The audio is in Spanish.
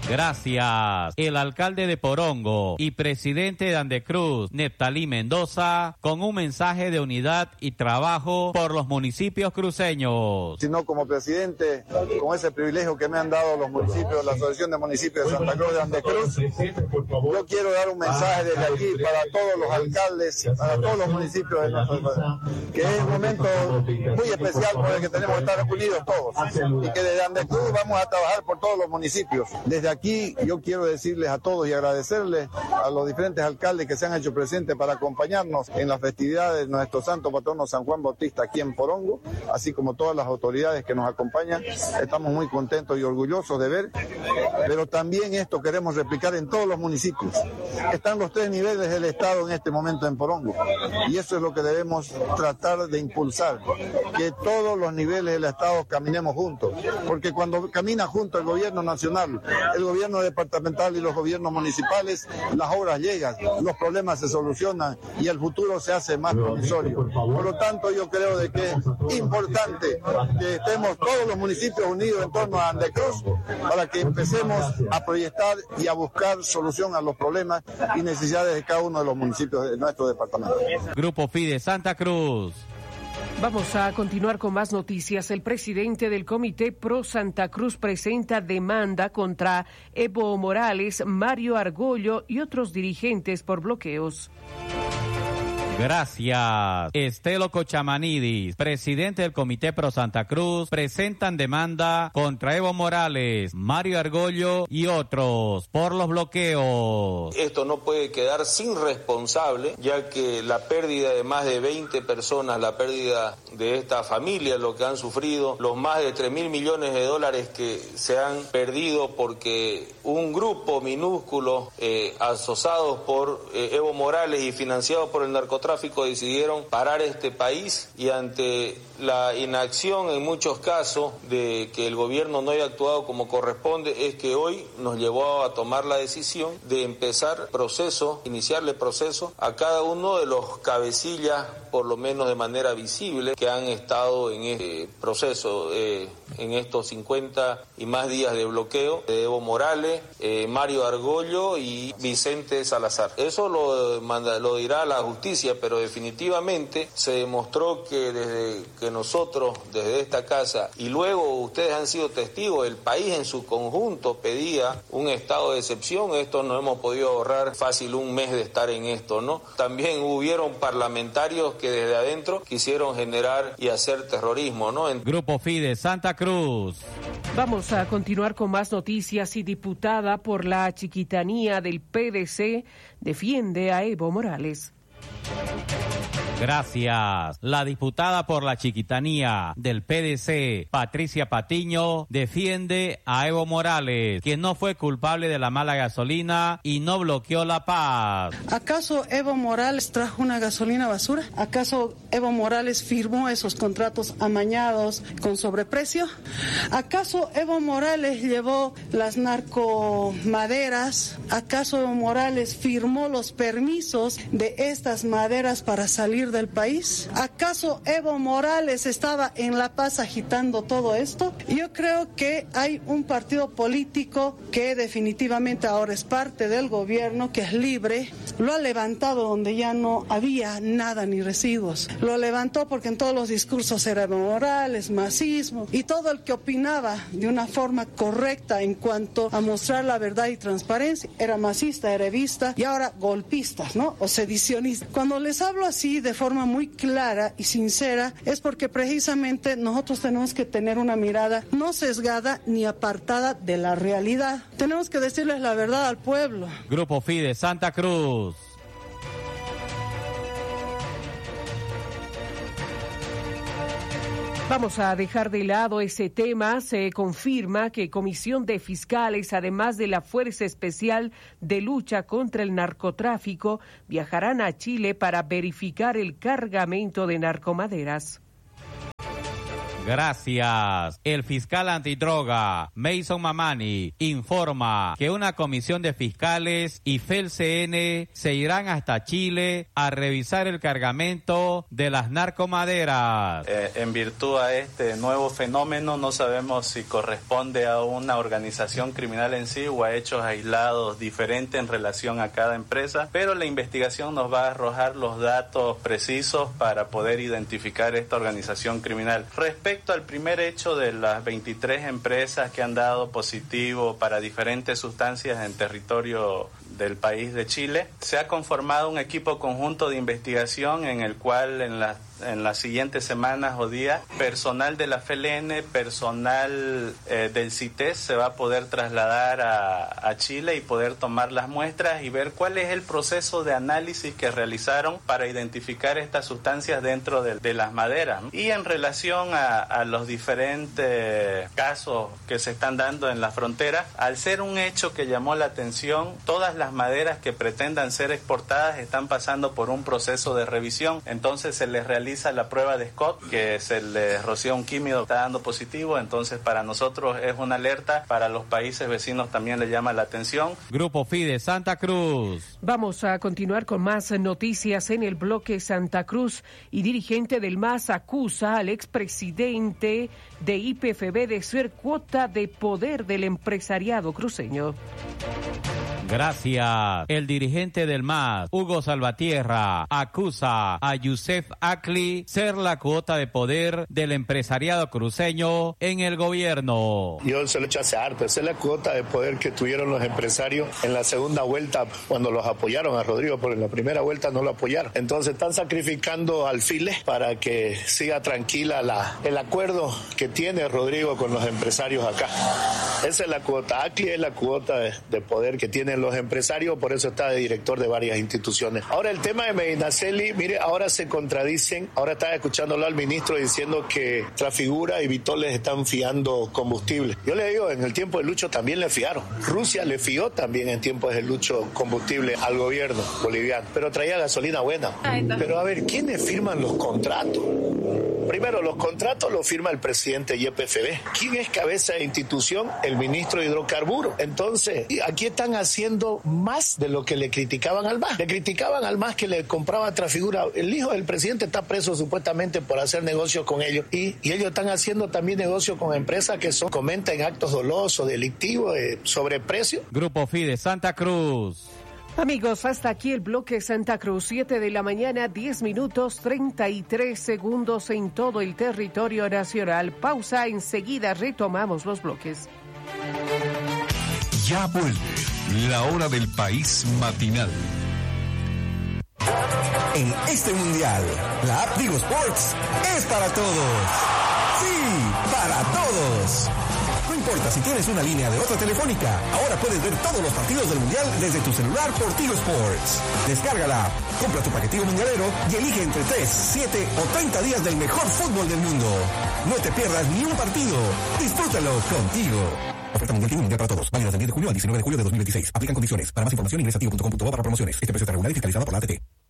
Gracias. El alcalde de Porongo y presidente de Andecruz, Neptalí Mendoza, con un mensaje de unidad y trabajo por los municipios cruceños. Sino como presidente, con ese privilegio que me han dado los municipios, la Asociación de Municipios de Santa Cruz de Andecruz, yo quiero dar un mensaje desde aquí para todos los alcaldes, para todos los municipios de nuestro país, que es un momento muy especial por el que tenemos que estar unidos todos, y que desde Andecruz vamos a trabajar por todos los municipios. Desde aquí yo quiero decirles a todos y agradecerles a los diferentes alcaldes que se han hecho presentes para acompañarnos en las festividades de nuestro santo patrono San Juan Bautista aquí en Porongo, así como todas las autoridades que nos acompañan. Estamos muy contentos y orgullosos de ver, pero también esto queremos replicar en todos los municipios. Están los 3 niveles del Estado en este momento en Porongo, y eso es lo que debemos tratar de impulsar, que todos los niveles del Estado caminemos juntos, porque cuando camina junto el gobierno nacional, el gobierno departamental y los gobiernos municipales, las obras llegan, los problemas se solucionan y el futuro se hace más promisorio. Por lo tanto, yo creo de que es importante que estemos todos los municipios unidos en torno a Andecruz para que empecemos a proyectar y a buscar solución a los problemas y necesidades de cada uno de los municipios de nuestro departamento. Grupo FIDE Santa Cruz. Vamos a continuar con más noticias. El presidente del Comité Pro Santa Cruz presenta demanda contra Evo Morales, Mario Argollo y otros dirigentes por bloqueos. Gracias. Estelo Cochamanidis, presidente del Comité Pro Santa Cruz, presentan demanda contra Evo Morales, Mario Argollo y otros por los bloqueos. Esto no puede quedar sin responsable, ya que la pérdida de más de 20 personas, la pérdida de esta familia, lo que han sufrido, los más de 3.000 millones de dólares que se han perdido porque un grupo minúsculo asociados por Evo Morales y financiados por el narcotráfico decidieron parar este país, y ante la inacción en muchos casos de que el gobierno no haya actuado como corresponde, es que hoy nos llevó a tomar la decisión de empezar iniciarle proceso a cada uno de los cabecillas, por lo menos de manera visible, que han estado en este proceso, en estos 50 y más días de bloqueo, de Evo Morales, Mario Argollo y Vicente Salazar. Eso lo dirá la justicia, pero definitivamente se demostró que desde que nosotros, desde esta casa, y luego ustedes han sido testigos, el país en su conjunto pedía un estado de excepción. Esto no hemos podido ahorrar fácil un mes de estar en esto, ¿no? También hubieron parlamentarios que desde adentro quisieron generar y hacer terrorismo, ¿no? Grupo FIDE Santa Cruz. Vamos a continuar con más noticias. Y diputada por la Chiquitanía del PDC defiende a Evo Morales. Gracias. La diputada por la Chiquitanía del PDC, Patricia Patiño, defiende a Evo Morales, quien no fue culpable de la mala gasolina y no bloqueó la paz. ¿Acaso Evo Morales trajo una gasolina basura? ¿Acaso Evo Morales firmó esos contratos amañados con sobreprecio? ¿Acaso Evo Morales llevó las narcomaderas? ¿Acaso Evo Morales firmó los permisos de estas maderas para salir del país? ¿Acaso Evo Morales estaba en La Paz agitando todo esto? Yo creo que hay un partido político que definitivamente ahora es parte del gobierno, que es libre, lo ha levantado donde ya no había nada ni residuos. Lo levantó porque en todos los discursos era Evo Morales, masismo, y todo el que opinaba de una forma correcta en cuanto a mostrar la verdad y transparencia era masista, erevista y ahora golpistas, ¿no? O sedicionistas. Cuando les hablo así de forma muy clara y sincera, es porque precisamente nosotros tenemos que tener una mirada no sesgada ni apartada de la realidad. Tenemos que decirles la verdad al pueblo. Grupo FIDE Santa Cruz. Vamos a dejar de lado ese tema. Se confirma que Comisión de Fiscales, además de la Fuerza Especial de Lucha contra el Narcotráfico, viajarán a Chile para verificar el cargamento de narcomaderas. Gracias. El fiscal antidroga Mason Mamani informa que una comisión de fiscales y FELCN se irán hasta Chile a revisar el cargamento de las narcomaderas. En virtud a este nuevo fenómeno, no sabemos si corresponde a una organización criminal en sí o a hechos aislados diferentes en relación a cada empresa, pero la investigación nos va a arrojar los datos precisos para poder identificar esta organización criminal. Respecto al primer hecho de las 23 empresas que han dado positivo para diferentes sustancias en territorio del país de Chile, se ha conformado un equipo conjunto de investigación en el cual en las siguientes semanas o días, personal de la FELN, personal del CITES se va a poder trasladar a Chile y poder tomar las muestras y ver cuál es el proceso de análisis que realizaron para identificar estas sustancias dentro de las maderas. Y en relación a los diferentes casos que se están dando en la frontera, al ser un hecho que llamó la atención, todas las maderas que pretendan ser exportadas están pasando por un proceso de revisión, entonces se les realiza la prueba de Scott, que se les roció un químico, está dando positivo, entonces para nosotros es una alerta, para los países vecinos también le llama la atención. Grupo FIDE Santa Cruz. Vamos a continuar con más noticias en el bloque Santa Cruz y dirigente del MAS acusa al expresidente de IPFB de ser cuota de poder del empresariado cruceño. Gracias. El dirigente del MAS, Hugo Salvatierra, acusa a Youssef Akli ser la cuota de poder del empresariado cruceño en el gobierno. Yo se lo he hecho hace harto. Esa es la cuota de poder que tuvieron los empresarios en la segunda vuelta cuando los apoyaron a Rodrigo, porque en la primera vuelta no lo apoyaron. Entonces están sacrificando alfiles para que siga tranquila el acuerdo que tiene Rodrigo con los empresarios acá. Esa es la cuota. Akli es la cuota de poder que tienen los empresarios, por eso está de director de varias instituciones. Ahora el tema de Medinaceli, mire, ahora se contradicen. Ahora estaba escuchándolo al ministro diciendo que Trafigura y Vitol les están fiando combustible. Yo le digo, en el tiempo de Lucho también le fiaron. Rusia le fió también en tiempos de Lucho combustible al gobierno boliviano, pero traía gasolina buena. Pero a ver, ¿quiénes firman los contratos? Primero, los contratos los firma el presidente de YPFB. ¿Quién es cabeza de institución? El ministro de Hidrocarburos. Entonces, aquí están haciendo más de lo que le criticaban al MAS. Le criticaban al MAS que le compraba a Trafigura. El hijo del presidente está preso supuestamente por hacer negocios con ellos. Y ellos están haciendo también negocios con empresas que cometen actos dolosos, delictivos, de sobreprecio. Grupo FIDE Santa Cruz. Amigos, hasta aquí el bloque Santa Cruz, 7 de la mañana, 10 minutos, 33 segundos en todo el territorio nacional. Pausa, enseguida retomamos los bloques. Ya vuelve la hora del país matinal. En este mundial, la app Tigo Sports es para todos. Sí, para todos. No importa si tienes una línea de otra telefónica, ahora puedes ver todos los partidos del Mundial desde tu celular por Tigo Sports. Descárgala, compra tu paquetico mundialero y elige entre 3, 7 o 30 días del mejor fútbol del mundo. No te pierdas ni un partido. Disfrútalo contigo. Oferta mundial Tigo Mundial para todos. Válida del 10 de julio al 19 de julio de 2026. Aplican condiciones. Para más información ingresa a tigo.com.bo/promociones. Este precio está regulado y fiscalizado por la ATT.